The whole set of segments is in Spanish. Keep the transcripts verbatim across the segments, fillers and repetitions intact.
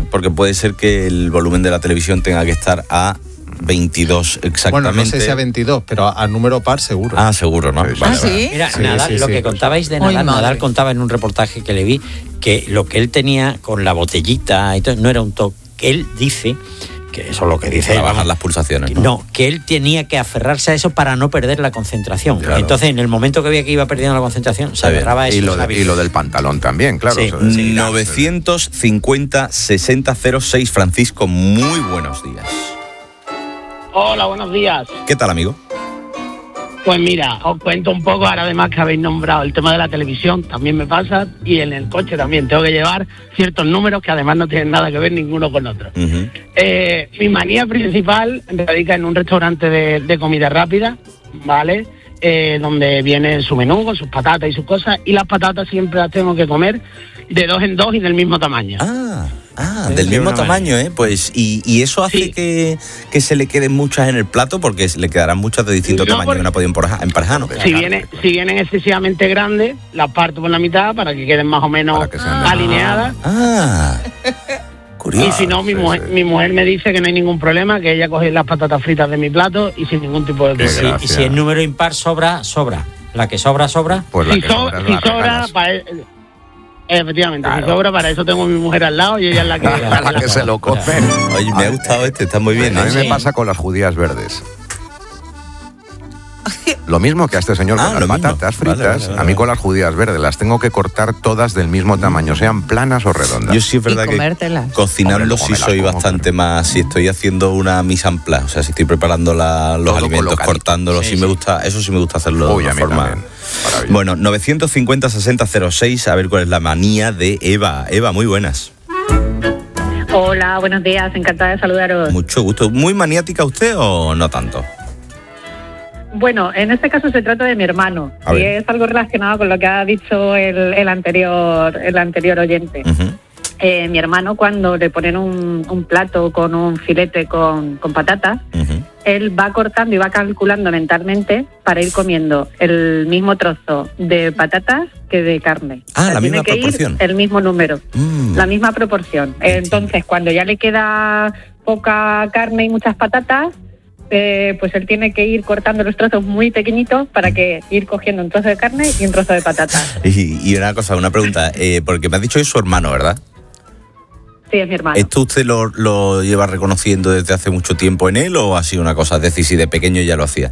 porque puede ser que el volumen de la televisión tenga que estar a veintidós exactamente. Bueno, no sé si a veintidós, pero a, a número par seguro. Ah, seguro, ¿no? Sí, sí. Vale, ¿Ah, vale. sí? Mira, Sí, Nadal, sí, lo sí. que contabais de Ay, Nadal, madre. Nadal contaba en un reportaje que le vi que lo que él tenía con la botellita y todo, no era un toque. Él dice, que eso es lo que dice Para él, bajar vamos, las pulsaciones, ¿no? no, que él tenía que aferrarse a eso para no perder la concentración. Claro. Entonces, en el momento que veía que iba perdiendo la concentración, se Está bien. agarraba a eso. Y lo, de- ¿sabes? y lo del pantalón también, claro. Sí. o sea, sí, novecientos cincuenta sesenta cero seis. Francisco, muy buenos días. Hola, buenos días. ¿Qué tal, amigo? Pues mira, os cuento un poco, ahora además que habéis nombrado el tema de la televisión, también me pasa, y en el coche también tengo que llevar ciertos números que además no tienen nada que ver ninguno con otro. Uh-huh. Eh, mi manía principal radica en un restaurante de, de comida rápida, ¿vale? Eh, donde viene su menú con sus patatas y sus cosas, y las patatas siempre las tengo que comer de dos en dos y del mismo tamaño. Ah, ah Sí, del sí, mismo una tamaño, ¿eh? Pues, y, y eso hace Sí. que, que se le queden muchas en el plato, porque le quedarán muchas de distinto No, tamaño porque- que no pueden emparejar, ¿no? Si, viene, si vienen excesivamente grandes, las parto por la mitad para que queden más o menos Para que sean de- alineadas. Ah, curioso. Y si no, mi sí, mujer, sí. mi mujer me dice que no hay ningún problema, que ella coge las patatas fritas de mi plato y sin ningún tipo de Qué Y problema. si, y gracia. si el número impar sobra, sobra. La que sobra, sobra. Pues la Si, que so- sobra, si la sobra, regalas. para e- efectivamente, Claro. si sobra, para eso tengo a mi mujer al lado y ella es la que... A la que se lo come. Oye, me ha gustado este, está muy bien, A mí ¿eh? me Sí. pasa con las judías verdes. Lo mismo que a este señor Ah, con lo las mismo. patatas Vale, fritas, vale, vale, a mí vale. con las judías verdes las tengo que cortar todas del mismo tamaño, sean planas o redondas. Yo sí es verdad Y que comértelas. cocinarlo Hombre, luego sí me las soy como, bastante pero- más. Si estoy haciendo una mise en place, o sea, si estoy preparando la- los Todo alimentos, colocadito. cortándolos, sí, Sí, me sí. gusta, eso sí me gusta hacerlo Uy, de a una mí forma. también. Maravilloso. Bueno, novecientos cincuenta sesenta cero seis, a ver cuál es la manía de Eva. Eva, muy buenas. Hola, buenos días, encantada de saludaros. Mucho gusto. ¿Muy maniática usted o no tanto? Bueno, en este caso se trata de mi hermano A y ver. es algo relacionado con lo que ha dicho el, el anterior el anterior oyente. Ujú. Eh, mi hermano, cuando le ponen un, un plato con un filete con, con patatas, Ujú. él va cortando y va calculando mentalmente para ir comiendo el mismo trozo de patatas que de carne. Ah, la tiene misma que ir proporción. el mismo número. Mm. La misma proporción. Entonces, cuando ya le queda poca carne y muchas patatas, eh, pues él tiene que ir cortando los trozos muy pequeñitos para que ir cogiendo un trozo de carne y un trozo de patata. Y, y una cosa, una pregunta, eh, porque me has dicho que es su hermano, ¿verdad? Sí, es mi hermano. ¿Esto usted lo, lo lleva reconociendo desde hace mucho tiempo en él o ha sido una cosa? Es decir, si de pequeño ya lo hacía.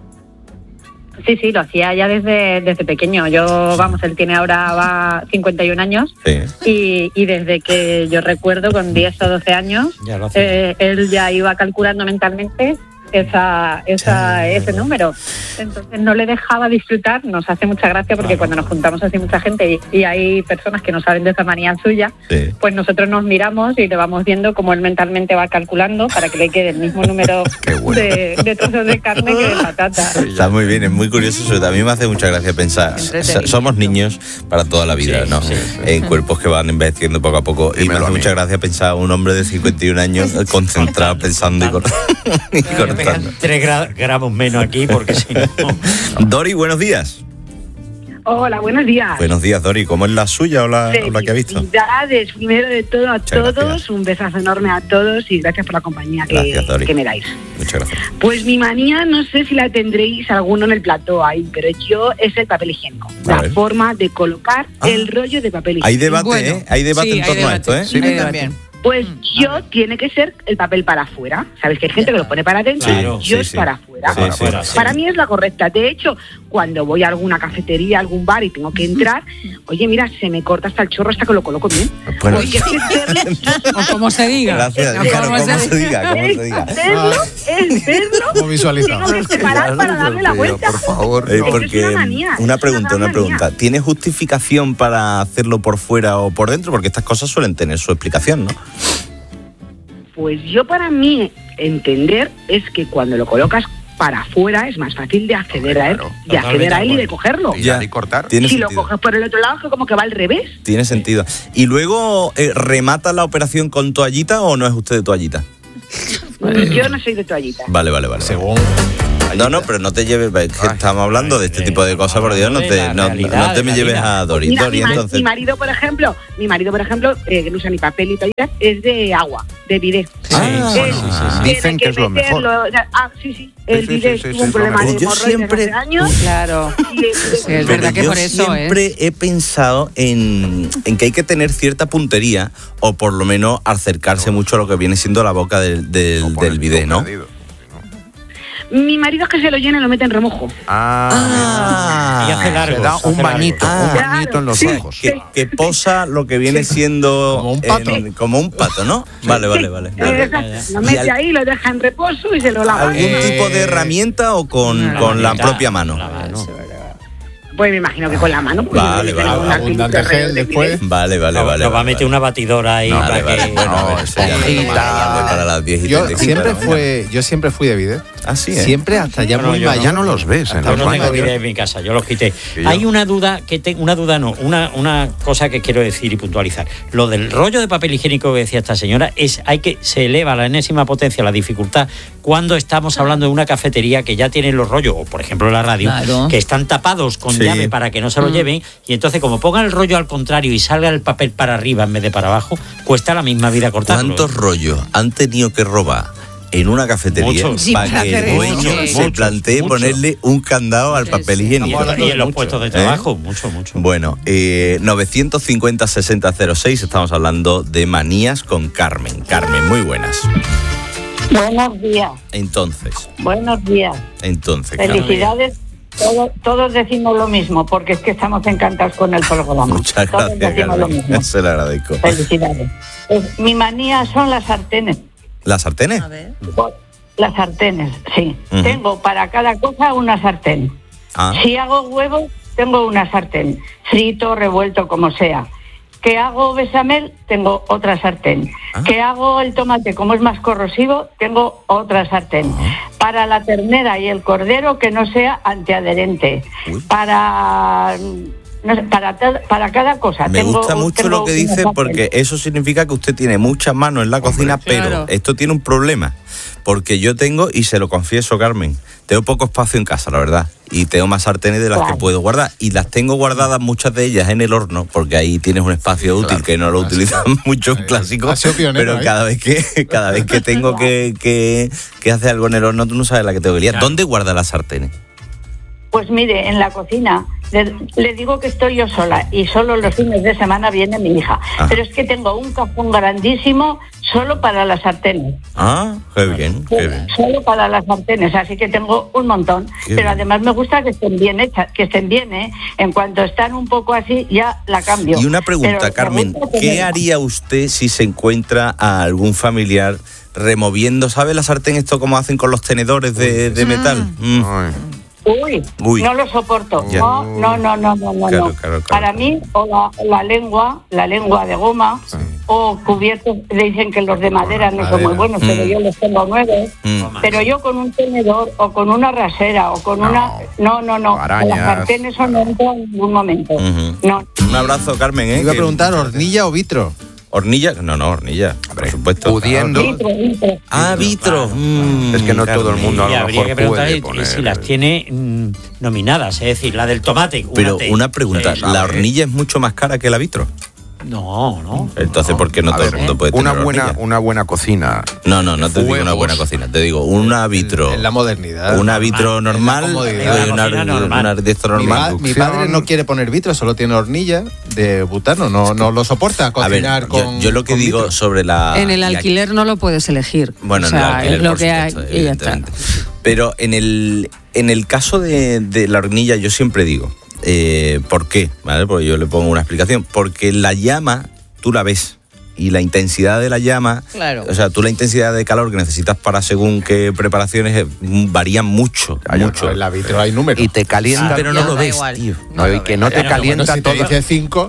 Sí, sí, lo hacía ya desde, desde pequeño. Yo, vamos, él tiene ahora va cincuenta y un años Sí. y, y desde que yo recuerdo, con diez o doce años, Ya lo hacía. eh, él ya iba calculando mentalmente esa, esa, ese número. Entonces no le dejaba disfrutar, nos hace mucha gracia porque Claro. cuando nos juntamos así mucha gente y, y hay personas que no saben de esa manía suya, Sí. pues nosotros nos miramos y le vamos viendo cómo él mentalmente va calculando para que le quede el mismo número Qué bueno. de, de trozos de carne que de patata. Está muy bien, es muy curioso eso. También me hace mucha gracia pensar, Entretenido. somos niños para toda la vida, Sí, ¿no? sí, En cuerpos que van envejeciendo poco a poco. Y me Dímelo hace a mí. mucha gracia pensar un hombre de cincuenta y un años eh, concentrado pensando y, cor- y cortando. Tres gra- gramos menos aquí porque si no... Dori, buenos días. Hola, buenos días. Buenos días, Dori. ¿Cómo es la suya o la, o la que ha visto? Felicidades, primero de todo a Muchas todos, gracias. un besazo enorme a todos y gracias por la compañía que, Gracias, Dori. que me dais. Muchas gracias. Pues mi manía, no sé si la tendréis alguno en el plató ahí, pero yo es el papel higiénico. A La ver. forma de colocar Ah. el rollo de papel higiénico. Hay debate, Bueno, ¿eh? Hay debate sí, en hay torno a debate. esto, ¿eh? Sí, a mí Hay también. Pues Mm, yo a ver. tiene que ser el papel para afuera. ¿Sabes que hay gente que lo pone para adentro? Claro, yo sí, es sí. para afuera. Sí, sí. Para sí. Para mí es la correcta. De hecho, cuando voy a alguna cafetería, algún bar y tengo que entrar, oye, mira, se me corta hasta el chorro hasta que lo coloco bien. Bueno. Porque es que verlo, O como se diga. Gracias, O claro, como como se se diga, como se diga. verlo, es verlo. Como visualizado. Tengo que separar para darle la vuelta. Por favor. Eh, no. Es que porque es una manía, una es pregunta, una una gran pregunta. manía. ¿Tiene justificación para hacerlo por fuera o por dentro? Porque estas cosas suelen tener su explicación, ¿no? Pues yo para mí entender es que cuando lo colocas para afuera es más fácil de acceder a él, Claro, de acceder a él y de totalmente cogerlo. Y Ya. ya y cortar. Tiene Si lo sentido. coges por el otro lado, es como que va al revés. Tiene sentido. ¿Y luego eh, remata la operación con toallita o no es usted de toallita? Yo no soy de toallita. Vale, vale, vale. vale. Según No, no, pero no te lleves, es que estamos hablando de este tipo de cosas, por Dios, no te, no, no te me lleves a Dori. Mira, Dori, mi, ma- entonces. mi marido, por ejemplo, mi marido, por ejemplo, eh, que no usa ni papel ni toallas, es de agua, de bidet. Ah, Él sí, sí, sí. tiene Dicen que es lo mejor. meterlo, o sea, ah, sí, sí. El Sí, sí, bidet sí, sí, tuvo sí, un es problema lo de mejor. Yo hemorroides siempre- hace años. Claro. Y el- Sí, es Pero verdad que yo por eso, siempre ¿eh? he pensado en, en que hay que tener cierta puntería o por lo menos acercarse mucho a lo que viene siendo la boca del, del, O poner del bidet, ¿no? perdido. Mi marido es que se lo llena y lo mete en remojo. Ah, Y hace largos, se da hace un bañito, largos. un Ah, bañito en los sí. ojos. Que, que posa lo que viene siendo Como un pato. en- como un pato, ¿no? Vale, vale, vale. Eh, vale. exacto. Lo Y mete al- ahí, lo deja en reposo y se lo lava. ¿Algún Eh, tipo de herramienta o con, La con la manita, propia mano? la mano. Pues me imagino que con la mano. Pues Vale, yo vale, tengo vale. una Abundante clínica gel de después. bidet. Vale, vale, Lo- vale. lo va a vale, meter una batidora ahí vale. para Vale, vale. que... Bueno, No, eso ya esponjita. no vale para las diez y Yo treinta y cinco, siempre ¿no? fue, yo siempre fui de bidet. Ah, sí, ¿eh? Siempre hasta ya Bueno, muy yo no. mayor. Ya no los ves en Yo los no tengo baños. bidet en mi casa, yo los quité. Y yo. Hay una duda que tengo, una duda no, una, una cosa que quiero decir y puntualizar. Lo del rollo de papel higiénico que decía esta señora es hay que se eleva a la enésima potencia la dificultad cuando estamos hablando de una cafetería que ya tiene los rollos, o por ejemplo la radio, Claro. que están tapados con Sí. llave para que no se lo lleven, y entonces como pongan el rollo al contrario y salga el papel para arriba en vez de para abajo, cuesta la misma vida cortarlo. ¿Cuántos rollos han tenido que robar en una cafetería Muchos. Sí, para para que el hacer eso, dueño sí. se Muchos, plantee muchos. ponerle un candado al Sí, papel sí. Y, higiénico? Estamos y en los mucho. puestos de ¿Eh? trabajo, mucho, mucho. Bueno, eh, novecientos cincuenta sesenta cero seis, estamos hablando de manías con Carmen. Carmen, muy buenas. Buenos días, Entonces, buenos días. entonces, Carmen, Felicidades. Todo- todos decimos lo mismo, porque es que estamos encantados con el programa. muchas Todos gracias, decimos lo Carmen. mismo. Se lo agradezco. Felicidades. Pues, mi manía son las sartenes. ¿Las sartenes? Las sartenes, sí. Ujú. Tengo para cada cosa una sartén. Ah, Si hago huevos, tengo una sartén. Frito, revuelto, como sea. Que hago bechamel, tengo otra sartén. Ah. Que hago el tomate, como es más corrosivo, tengo otra sartén. Para la ternera y el cordero, que no sea antiadherente. Uy. Para... no sé, para, ta- para cada cosa. me tengo- gusta mucho tengo lo que una dice sartén. porque eso significa que usted tiene muchas manos en la cocina, pero claro. esto tiene un problema. Porque yo tengo, y se lo confieso, Carmen, tengo poco espacio en casa, la verdad. Y tengo más sartenes de las Claro. que puedo guardar. Y las tengo guardadas, muchas de ellas, en el horno, porque ahí tienes un espacio útil que no lo Ah, utilizan mucho en Ahí. clásicos. Ha sido pionero Pero ahí. cada vez que cada vez que tengo que, que, que hacer algo en el horno, tú no sabes la que tengo que liar. Claro. ¿Dónde guarda las sartenes? Pues mire, en la cocina. Le, le digo que estoy yo sola y solo los fines de semana viene mi hija. Ajá. Pero es que tengo un cajón grandísimo solo para las sartenes. Ah, qué bien, qué bien. Solo para las sartenes, así que tengo un montón. Qué Pero bien. además me gusta que estén bien hechas, que estén bien, ¿eh? En cuanto están un poco así, ya la cambio. Y una pregunta, Pero me Carmen, gusta ¿qué tener- haría usted si se encuentra a algún familiar removiendo, ¿sabe la sartén esto como hacen con los tenedores de, de metal? Mm. Ay, Uy, Uy. no lo soporto. Ya. No, no, no, no, no, no. Claro, no. claro, claro, Para claro. mí, o la, la lengua, la lengua de goma, o cubiertos, dicen que los de madera no son Madera. muy buenos, pero Mm. yo los tengo nueve. Mm. Pero yo con un tenedor o con una rasera o con No. una... No, no, no. Arañas. Las sartenes son no entro en ningún momento. Ujú. No. Un abrazo, Carmen. ¿eh? Iba a Que- preguntar, ¿hornilla o vitro? ¿Hornilla? No, no, hornilla, por supuesto. pudiendo. Vitro, vitro. Ah, vitro. Mm, Es que no todo el mundo a Y lo habría mejor que preguntar puede y- y poner si las el- tiene mm, nominadas, es decir, la del tomate. Pero T. una pregunta, Sí, ¿la sabe. hornilla es mucho más cara que la vitro? No, no. Entonces, ¿por qué no A todo ver, el mundo puede tener una buena, hornilla? una buena cocina. No, no, no te digo una Fuegos. buena cocina, te digo una vitro. En la modernidad. Una vitro En la normal comodidad. y una, Cocina normal. una de esto Mi, normal. pa- mi padre no quiere poner vitro, solo tiene hornilla de butano, no, no lo soporta A ver, cocinar yo, con yo lo que con digo vitro. sobre la... En el y aquí- alquiler no lo puedes elegir. Bueno, o en el sea, alquiler, es lo por que hay supuesto, y ya está. evidentemente. Pero en el, en el caso de, de la hornilla, yo siempre digo, eh, ¿por qué? ¿Vale? Porque yo le pongo una explicación. Porque la llama, tú la ves. Y la intensidad de la llama, Claro. o sea, tú la intensidad de calor que necesitas para según qué preparaciones eh, varían mucho, Ah, yo mucho. No, en la vitro hay números. Y te calienta. pero Ya no lo da ves, igual. tío. No, y que no te Bueno, calienta Bueno, si te todo. dice cinco,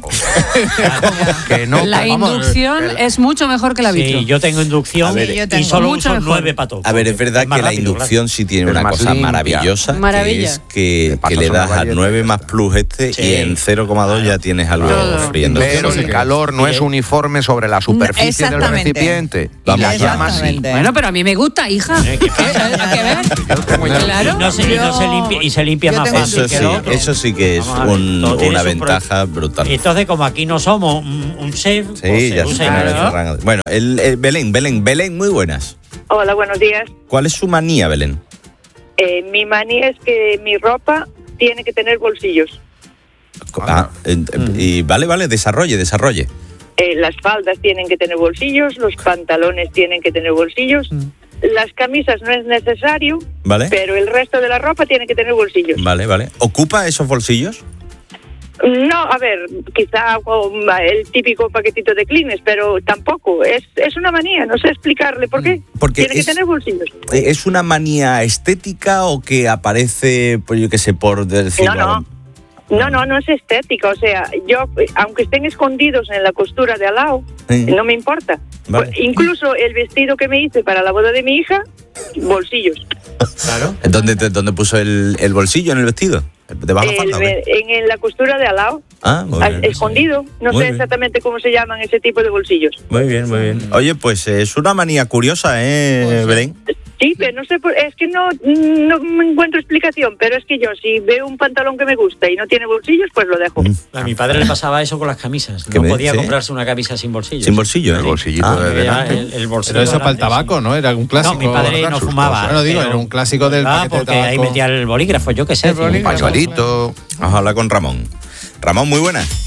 Que no, La vamos, inducción el- es mucho mejor que la vitro. Sí, yo tengo inducción A ver, Sí, yo y tengo. solo Mucho uso mejor. nueve patos. A ver, es verdad más que la rápido, inducción sí tiene Es una más cosa limpia. maravillosa, Maravilla. que es que, Te pasas que le una das al galleta nueve y ya más está. plus este Sí. y en cero coma dos ya tienes algo Todo. friendo. Pero Eso sí el que- calor no Y es el- uniforme sobre la superficie del Exactamente. recipiente y la llama sí. Exactamente. Bueno, pero a mí me gusta, hija. Eh, ¿qué pasa? ¿Qué- qué ver? Claro. Y no se, y no se limpia, y se limpia yo más tengo fácil Eso que sí, lo otro. eso sí que es Vamos a ver, un- todo tiene una su ventaja pro- brutal. Entonces, como aquí no somos un, un chef, Sí, pues se ya usa se y me ¿no? cerran. Bueno, el, el Belén, Belén, Belén, muy buenas. Hola, buenos días. ¿Cuál es su manía, Belén? Eh, mi manía es que mi ropa tiene que tener bolsillos. Ah, eh, y vale, vale, desarrolle, desarrolle. Eh, las faldas tienen que tener bolsillos, los pantalones tienen que tener bolsillos, las camisas no es necesario, ¿Vale? pero el resto de la ropa tiene que tener bolsillos. Vale, vale. ¿Ocupa esos bolsillos? No, a ver, quizá um, el típico paquetito de Kleenex, pero tampoco. Es, es una manía, no sé explicarle por qué. Porque tiene es- que tener bolsillos. Eh, ¿Es una manía estética o que aparece, pues yo qué sé, por decirlo? No, no. No, no, no es estética. O sea, yo, eh, aunque estén escondidos en la costura de al lado, Sí. no me importa. Vale. Pues, incluso el vestido que me hice para la boda de mi hija, bolsillos. Claro. ¿Dónde, te- dónde puso el, el bolsillo en el vestido? ¿Debajo de la El falda? o ve- qué? en, en la costura de al lado, Ah, muy a- bien. escondido. No Muy sé bien. exactamente cómo se llaman ese tipo de bolsillos. Muy bien, muy bien. Oye, pues eh, es una manía curiosa, ¿eh, Belén? Sí, pero no sé, por, es que no, no me encuentro explicación, pero es que yo si veo un pantalón que me gusta y no tiene bolsillos, pues lo dejo. A mi padre le pasaba eso con las camisas. ¿Qué No me podía dice? comprarse una camisa sin bolsillos. Sin bolsillo, ¿eh? El bolsillito Ah, de Porque ya delante. el, el bolsillo Pero eso para el grande, tabaco, ¿no? Era un clásico. No, mi padre ¿verdad? no Sus fumaba. cosas. Bueno, digo, pero- era un clásico del Ah, paquete de porque ahí tabaco. metía el bolígrafo, yo qué sé. El tío. bolígrafo. Pañuelito. Vamos a hablar con Ramón. Ramón, muy buenas.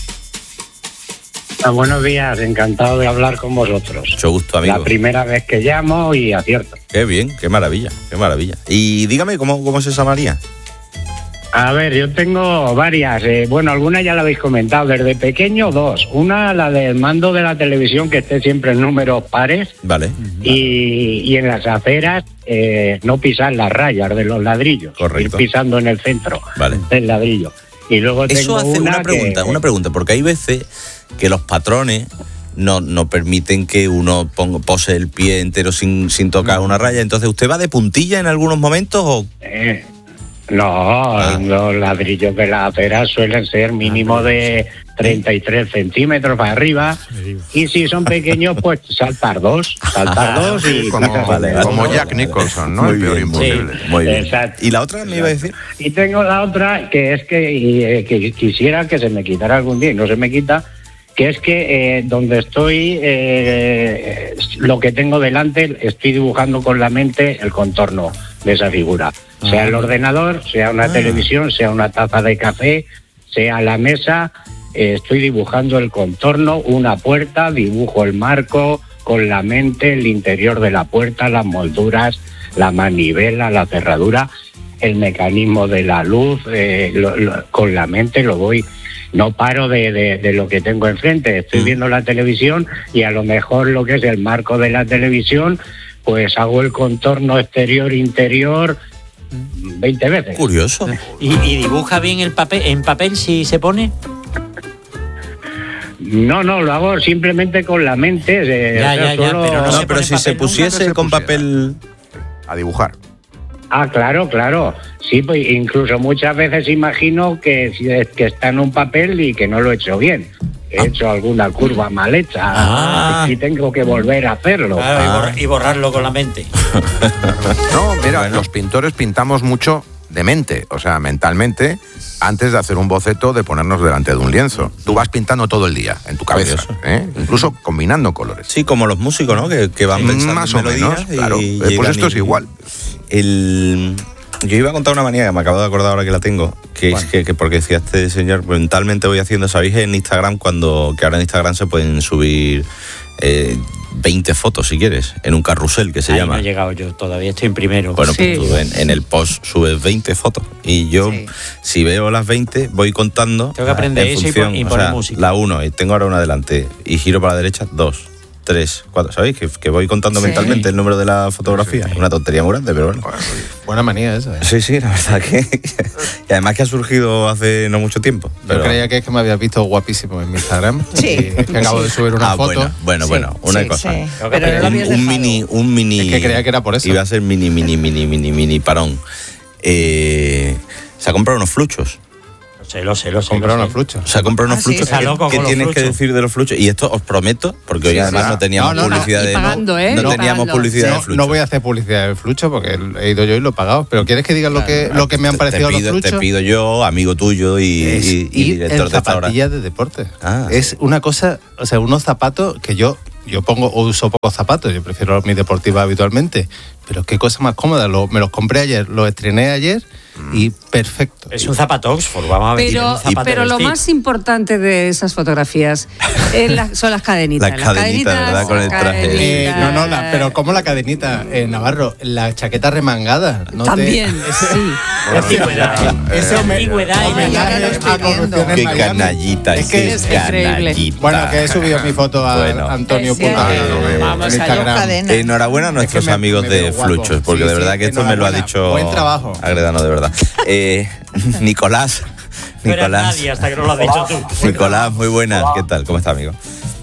Ah, buenos días, encantado de hablar con vosotros. Mucho gusto, amigo. La primera vez que llamo y acierto. Qué bien, qué maravilla, qué maravilla. Y dígame, ¿cómo, cómo se llamaría? A ver, yo tengo varias. eh, bueno, algunas ya la habéis comentado. Desde pequeño, dos. Una, la del mando de la televisión, que esté siempre en números pares. Vale, Y, y en las aceras, eh, no pisar las rayas de los ladrillos. Correcto. Ir pisando en el centro vale. del ladrillo. Y luego Eso tengo hace una, una pregunta, que- una pregunta, porque hay veces que los patrones no, no permiten que uno ponga, pose el pie entero sin, sin tocar una raya. Entonces, ¿usted va de puntilla en algunos momentos o...? Eh, no, los ladrillos de la acera suelen ser mínimo de treinta y tres centímetros para arriba. Y si son pequeños, pues saltar dos. Saltar dos y... Como, Vale, vale. como Vale, Jack vale. Nicholson, ¿no? Muy El peor bien, imposible. Muy bien. Exacto. ¿Y la otra me iba a decir? Y tengo la otra, que es que, y, eh, que quisiera que se me quitara algún día y no se me quita, que es que eh, donde estoy, eh, lo que tengo delante, estoy dibujando con la mente el contorno de esa figura. Sea el ordenador, sea una Ah. televisión, sea una taza de café, sea la mesa, eh, estoy dibujando el contorno, una puerta, dibujo el marco con la mente, el interior de la puerta, las molduras, la manivela, la cerradura, el mecanismo de la luz, eh, lo- lo- con la mente lo voy, no paro de, de- de lo que tengo enfrente, estoy viendo la televisión y a lo mejor lo que es el marco de la televisión, pues hago el contorno exterior-interior veinte veces. Curioso. ¿Y, y dibuja bien el papel en papel si se pone? No, no, lo hago simplemente con la mente. eh, Ya, o sea, ya, ya, solo- pero no No, se pero pone si se papel nunca, pusiese no se con pusiera. papel... A dibujar. Ah, claro, claro. Sí, pues incluso muchas veces imagino que, que está en un papel y que no lo he hecho bien. He hecho alguna curva mal hecha Ah. y tengo que volver a hacerlo. Claro, y, Ah. borra- y borrarlo con la mente. No, mira, los pintores pintamos mucho de mente, o sea, mentalmente, antes de hacer un boceto, de ponernos delante de un lienzo. Tú vas pintando todo el día, en tu cabeza, Curioso. ¿eh? Incluso combinando colores. Sí, como los músicos, ¿no? Que, que van pensando Más en o melodías menos, y claro. Eh, llegan Pues esto y- es igual. El... Yo iba a contar una manía que me acabo de acordar ahora que la tengo, que es que, que porque decía este señor, mentalmente voy haciendo, ¿sabéis? En Instagram, cuando que ahora en Instagram se pueden subir eh, veinte fotos, si quieres, en un carrusel que se Ahí llama. no he llegado yo, todavía estoy en primero. Bueno, Sí. pues tú en, en el post subes veinte fotos y yo, Sí. si veo las veinte, voy contando. Tengo que aprender en eso y función, pon- y o poner sea, música. La uno, y tengo ahora una delante, y giro para la derecha, dos, tres, cuatro. ¿Sabéis? Que, que voy contando Sí. mentalmente el número de la fotografía. Una tontería muy grande, pero bueno. Buena manía esa. ¿eh? Sí, sí, la verdad que... Y además que ha surgido hace no mucho tiempo. Yo Pero... creía que es que me habías visto guapísimo en mi Instagram. Sí. Y es que acabo de subir una ah, foto. bueno, bueno, Sí, bueno, una sí, cosa. sí. Pero Pero no lo un, habías un dejado. mini, un mini... Es que creía que era por eso. Iba a ser mini, mini, mini, mini, mini parón. Eh, se ha comprado unos fluchos. sé, lo sé, lo sé. Comprar lo sé. unos fluchos. O sea, comprar unos Ah, sí, fluchos. está ¿Qué, loco qué con los tienes que fluchos. decir de los fluchos? Y esto os prometo, porque hoy Sí, además sí. no teníamos No, no, no. publicidad Y de pagando, ¿eh? no No, teníamos pagando. publicidad de No, fluchos. no voy a hacer publicidad del flucho porque he ido yo y lo he pagado. Pero ¿quieres que diga lo que, lo que me han Te- parecido te pido, los Te fluchos? pido yo, amigo tuyo y, Es y- y ir director en de esta hora. zapatillas de deporte. Ah. Es una cosa, o sea, unos zapatos que yo yo pongo o uso pocos zapatos, yo prefiero mis deportivas habitualmente, pero qué cosa más cómoda, lo- me los compré ayer, los estrené ayer y perfecto. Es un zapato Oxford, vamos a ver. Pero, un zapato pero de lo vestir. más importante de esas fotografías es la- son las cadenitas. Las cadenitas, ¿verdad? Con el traje. Eh, no, no, la- cadenitas. pero como la cadenita, eh, Navarro, la chaqueta remangada. ¿no te- También, sí. Antigüedad, ¿eh? Ese home- Antigüedad y homenaje ya lo estoy a corrupción viendo. en Qué Miami. canallita, Es es que que es es increíble. canallita. Bueno, que he subido mi foto a Bueno. Antonio Sí, Punta sí. en Vamos a Instagram. dos cadenas. Enhorabuena a nuestros Es que me- amigos me de veo guapo. Fluchos, porque Sí, de sí, verdad que esto me lo ha enhorabuena. dicho Buen trabajo. Agredano, de verdad. Eh, Nicolás, No eras Nicolás, nadie hasta que no lo has dicho tú. Nicolás, muy buenas, ¿qué tal? ¿Cómo está, amigo?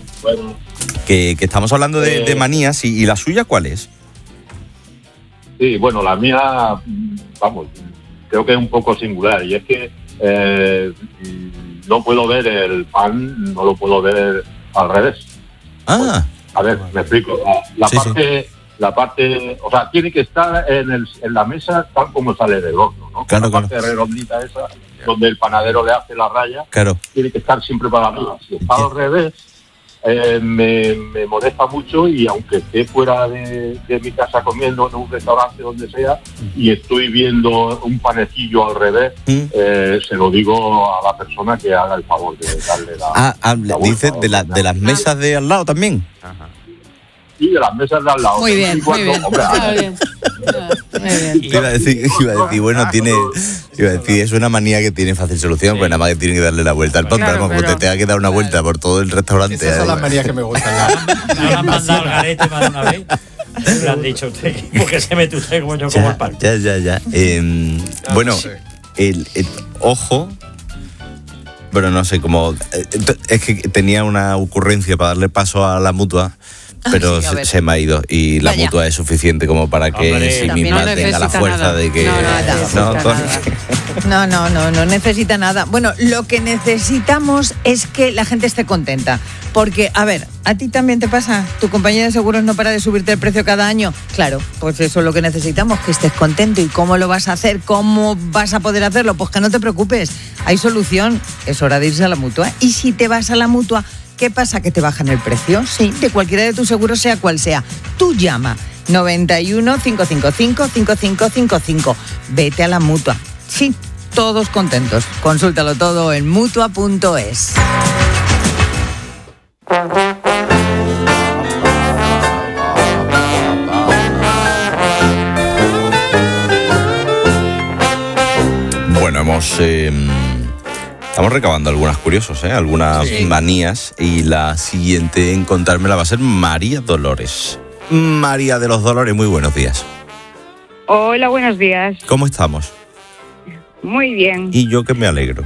Que, que estamos hablando de, de manías y, y la suya, ¿cuál es? Sí, bueno, la mía, mm, vamos, creo que es un poco singular y es que eh, mm, no puedo ver el pan, no lo puedo ver al revés. Ah, A ver, me explico. La, la Sí, sí. parte, la parte, o sea, tiene que estar en, el, en la mesa tal como sale del horno, ¿no? Claro, la claro. parte redondita esa, donde el panadero le hace la raya, claro. tiene que estar siempre para arriba. Si está al revés, eh, me, me molesta mucho y aunque esté fuera de, de mi casa comiendo en un restaurante donde sea y estoy viendo un panecillo al revés, Mm. eh, se lo digo a la persona que haga el favor de darle la... Ah, ah, la dice vuelta, de, la, de las mesas de al lado también. Sí, de las mesas de al lado. Muy bien, Y cuando- muy bien. hombre, Está bien. Muy bien. Te iba a decir, iba a decir, bueno, tiene, iba a decir, es una manía que tiene fácil solución, pues nada más que tiene que darle la vuelta al pan, Claro, pero como pero- te tenga que dar una vuelta por todo el restaurante. Esas son ahí. las manías que me gustan. la- ¿No le han mandado al garete más de una vez? Le han dicho usted, porque se mete usted como yo como el Ya, pan. ya, ya, ya. Eh, bueno, sé. el, el- ojo, bueno, no sé, como eh, es que tenía una ocurrencia para darle paso a la mutua, pero sí, a se, ver. se me ha ido y la Vaya. mutua es suficiente como para que Hombre, si mi también madre no tenga la necesita fuerza nada. de que No, no, necesita no, nada. Tony. No, no, no, no necesita nada. Bueno, lo que necesitamos es que la gente esté contenta. Porque, a ver, ¿a ti también te pasa? ¿Tu compañía de seguros no para de subirte el precio cada año? Claro, pues eso es lo que necesitamos, que estés contento. ¿Y cómo lo vas a hacer? ¿Cómo vas a poder hacerlo? Pues que no te preocupes, hay solución. Es hora de irse a la Mutua. Y si te vas a la Mutua, ¿qué pasa? ¿Que te bajan el precio? Sí, de cualquiera de tus seguros, sea cual sea. Tú llama noventa y uno, cinco cinco cinco, cinco cinco cinco cinco. Vete a la Mutua. Sí, todos contentos. Consúltalo todo en mutua punto es. Bueno, hemos eh, estamos recabando algunas curiosos, ¿eh? Algunas Sí. manías y la siguiente en contármela va a ser María Dolores. María de los Dolores, muy buenos días. Hola, buenos días. ¿Cómo estamos? Muy bien. Y yo que me alegro.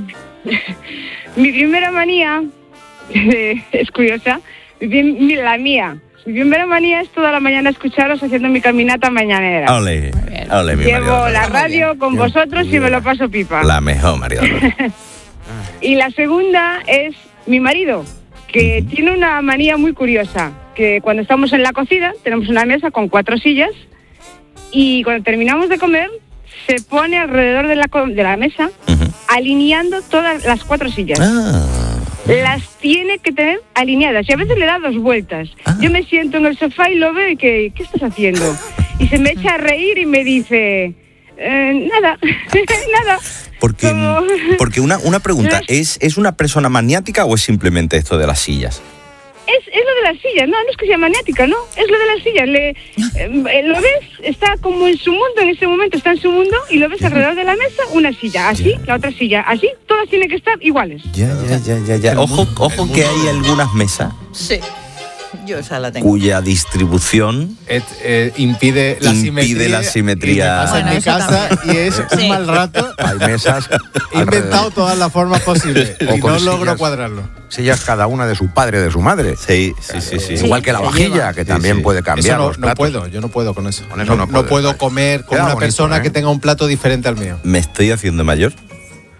Mi primera manía es curiosa. Mi prim- mi- La mía. Mi primera manía es toda la mañana escucharos haciendo mi caminata mañanera. Ole, ole, mi María Llevo Dolores. la radio con vosotros y me lo paso pipa. La mejor, María Dolores. Y la segunda es mi marido, que tiene una manía muy curiosa, que cuando estamos en la cocina tenemos una mesa con cuatro sillas y cuando terminamos de comer se pone alrededor de la, co- de la mesa Ujú. alineando todas las cuatro sillas. Ah, Las tiene que tener alineadas y a veces le da dos vueltas. Ah. Yo me siento en el sofá y lo veo y que, ¿qué estás haciendo? Y se me echa a reír y me dice, eh, nada, nada. porque, Como- porque una, una pregunta, ¿es, ¿es una persona maniática o es simplemente esto de las sillas? Es, es lo de las sillas, no, no es que sea maniática, no, es lo de las sillas. Le, eh, lo ves, está como en su mundo, en ese momento está en su mundo y lo ves alrededor de la mesa, una silla, así, la otra silla, así, todas tienen que estar iguales. Ya, ya, ya, ya, ya. Ojo, ojo que hay algunas mesas Sí, yo esa la tengo. cuya distribución Et- eh, impide la Impide simetría. la simetría. Y me pasa Bueno, en mi eso casa también. y es un Sí. mal rato. Hay mesas. He inventado todas las formas posibles O y con no logro sillas. cuadrarlo. Sillas cada una de su padre, de su madre. Sí, sí, sí, sí. Igual que la se vajilla, lleva. que Sí, también sí. puede Eso cambiar no, los no platos. puedo, yo no puedo con eso. Con eso no no puedes, puedo vale. comer con Queda una bonito, persona ¿eh? que tenga un plato diferente al mío. ¿Me estoy haciendo mayor?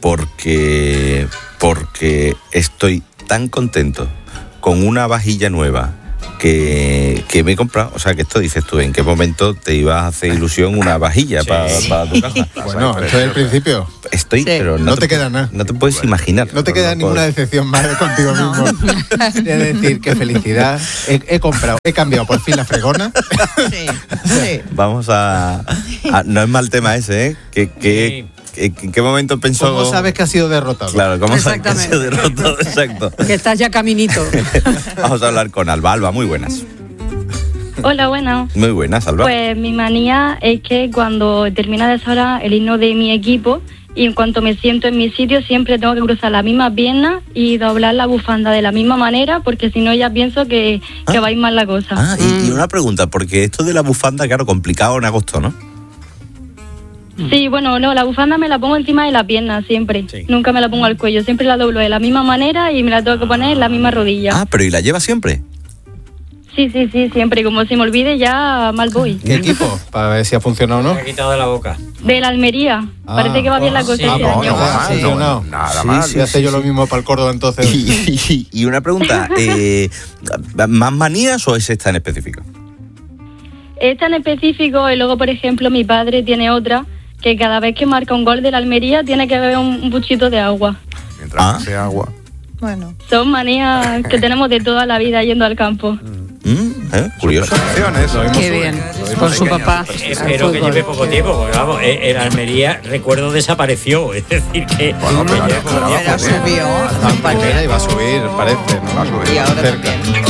porque, porque estoy tan contento con una vajilla nueva que, que me he comprado. O sea, que esto dices tú, ¿en qué momento te ibas a hacer ilusión una vajilla para Sí. pa tu casa? Bueno, esto es el principio. Estoy, Sí. pero no, No te queda nada. No te puedes imaginar. No te queda ninguna decepción más contigo mismo. Es decir, qué felicidad. He, he comprado, he cambiado por fin la fregona. Vamos a, a- no es mal tema ese, ¿eh? ¿Qué, qué, qué- ¿En qué momento pensó? ¿Cómo sabes que ha sido derrotado? Claro, ¿cómo sabes que ha Exactamente. sido derrotado? Exacto. Que estás ya caminito. Vamos a hablar con Alba. Alba, muy buenas. Hola, bueno. Muy buenas, Alba. Pues mi manía es que cuando termina de sonar el himno de mi equipo y en cuanto me siento en mi sitio siempre tengo que cruzar la misma pierna y doblar la bufanda de la misma manera porque si no ya pienso que, que va a ir mal la cosa. Ah, y, y una pregunta, porque esto de la bufanda, claro, complicado en agosto, ¿no? Sí, bueno, no, la bufanda me la pongo encima de la pierna siempre. Nunca me la pongo al cuello, siempre la doblo de la misma manera y me la tengo que poner en la misma rodilla. Ah, pero ¿y la lleva siempre? Sí, sí, sí, siempre. Y como se me olvide ya mal voy. ¿Qué equipo? Para ver si ha funcionado o no. Me ha quitado de la boca. De la Almería. Ah, Parece que va bien la cosa sí. este Ah, año. bueno, ha funcionado. Nada Sí, mal. sí, Voy a hacer sí, yo sí. lo mismo para el Córdoba entonces. Y, y- y una pregunta, eh, ¿más manías o es esta en específico? Esta en específico y luego, por ejemplo, mi padre tiene otra que cada vez que marca un gol de la Almería tiene que beber un, un buchito de agua. Mientras sea agua. Bueno. Son manías que tenemos de toda la vida yendo al campo. Mm, ¿eh? Curioso. Qué bien. Con su papá. Espero que lleve poco tiempo, porque vamos, eh, en Almería recuerdo desapareció. Es decir, que. Bueno, pero, que lleve poco pero, tiempo. pero, subió. Va a subir, parece, ¿no? Y ahora Cerca. también.